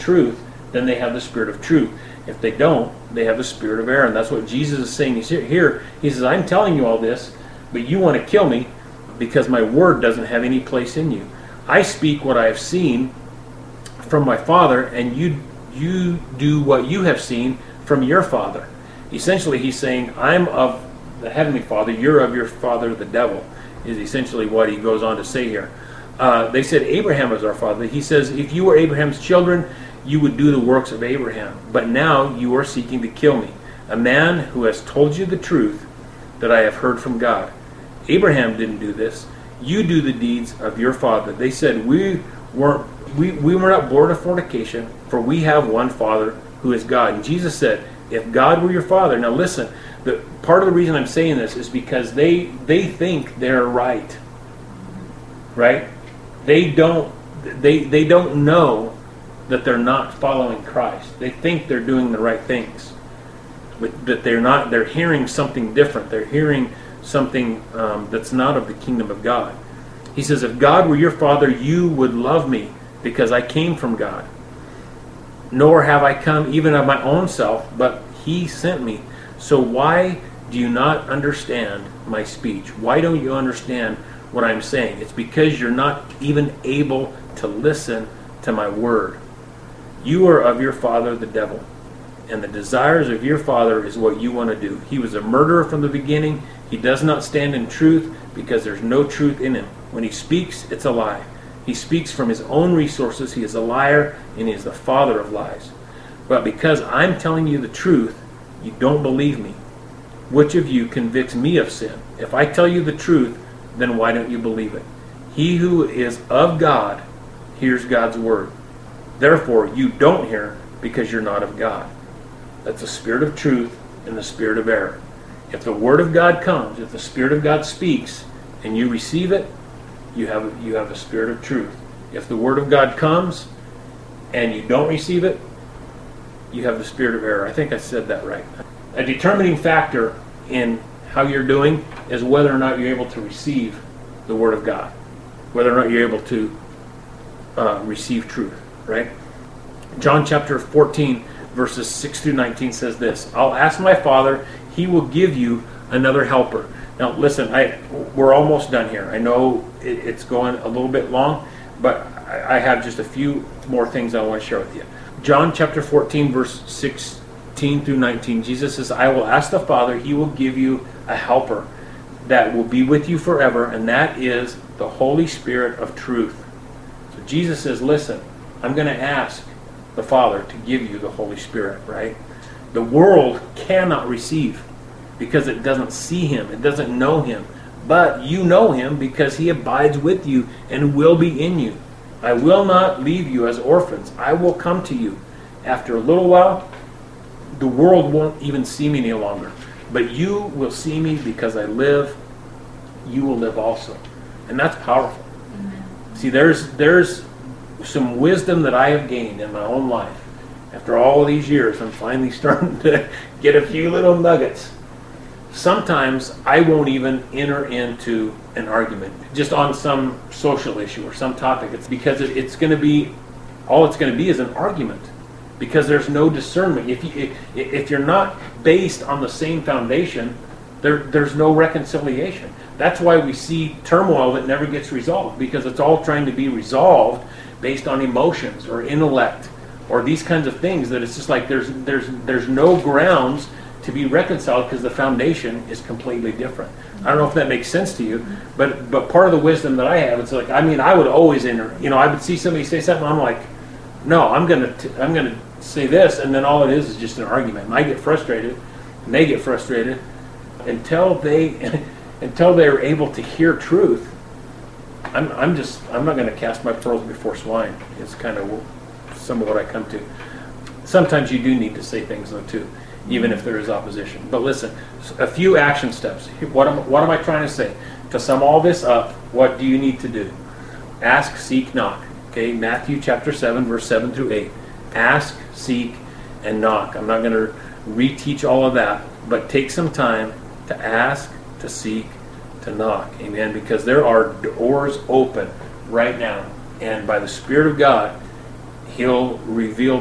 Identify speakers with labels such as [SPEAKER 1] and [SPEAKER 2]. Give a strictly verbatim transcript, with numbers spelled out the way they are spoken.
[SPEAKER 1] truth, then they have the spirit of truth. If they don't, they have the spirit of error. And that's what Jesus is saying. He's here. He says, I'm telling you all this, but you want to kill me because my word doesn't have any place in you. I speak what I have seen from my Father, and you you do what you have seen from your father. Essentially, he's saying, I'm of the Heavenly Father, you're of your father, the devil, is essentially what he goes on to say here. Uh, they said Abraham is our father. He says, if you were Abraham's children, you would do the works of Abraham. But now you are seeking to kill me, a man who has told you the truth that I have heard from God. Abraham didn't do this. You do the deeds of your father. They said, we weren't we, we were not born of fornication, for we have one Father who is God. And Jesus said, if God were your father, now listen, the part of the reason I'm saying this is because they they think they're right. Right? They don't they they don't know that they're not following Christ. They think they're doing the right things, but that they're not. They're hearing something different. They're hearing something um, that's not of the kingdom of God. He says, if God were your father, you would love me, because I came from God. Nor have I come even of my own self, but he sent me. So why do you not understand my speech? Why don't you understand what I'm saying? It's because you're not even able to listen to my word. You are of your father, the devil, and the desires of your father is what you want to do. He was a murderer from the beginning. He does not stand in truth because there's no truth in him. When he speaks, it's a lie. He speaks from his own resources. He is a liar, and he is the father of lies. But because I'm telling you the truth, you don't believe me. Which of you convicts me of sin? If I tell you the truth, then why don't you believe it? He who is of God hears God's word. Therefore, you don't hear because you're not of God. That's the spirit of truth and the spirit of error. If the word of God comes, if the spirit of God speaks, and you receive it, you have you have the spirit of truth. If the word of God comes and you don't receive it, you have the spirit of error. I think I said that right. A determining factor in how you're doing is whether or not you're able to receive the word of God, whether or not you're able to uh, receive truth, right? John chapter fourteen, verses six through nineteen says this, I'll ask my Father, he will give you another helper. Now listen, I we're almost done here. I know it, it's going a little bit long, but I, I have just a few more things I want to share with you. John chapter fourteen, verse sixteen through nineteen, Jesus says, I will ask the Father, he will give you a helper that will be with you forever, and that is the Holy Spirit of truth. So Jesus says, listen, I'm going to ask the Father to give you the Holy Spirit, right? The world cannot receive because it doesn't see him, it doesn't know him. But you know him because he abides with you and will be in you. I will not leave you as orphans. I will come to you. After a little while, the world won't even see me any longer. But you will see me because I live. You will live also. And that's powerful. Mm-hmm. See, there's there's some wisdom that I have gained in my own life. After all these years, I'm finally starting to get a few little nuggets. Sometimes I won't even enter into an argument just on some social issue or some topic. It's because it, it's going to be, all it's going to be is an argument, because there's no discernment. If you, if, if you're not based on the same foundation, there there's no reconciliation. That's why we see turmoil that never gets resolved, because it's all trying to be resolved based on emotions or intellect or these kinds of things, that it's just like there's there's there's no grounds to be reconciled because the foundation is completely different. I don't know if that makes sense to you, but but part of the wisdom that I have, it's like, I mean, I would always enter, you know, I would see somebody say something, I'm like, no, I'm gonna t- I'm gonna say this, and then all it is is just an argument. And I get frustrated, and they get frustrated until they until they're able to hear truth. I'm I'm just I'm not going to cast my pearls before swine. It's kind of some of what I come to. Sometimes you do need to say things though too, even if there is opposition. But listen, a few action steps. What am, what am I trying to say? To sum all this up, what do you need to do? Ask, seek, knock. Okay, Matthew chapter seven, verse seven through eight. Ask, seek, and knock. I'm not going to reteach all of that, but take some time to ask, to seek, to knock. Amen? Because there are doors open right now, and by the Spirit of God, He'll reveal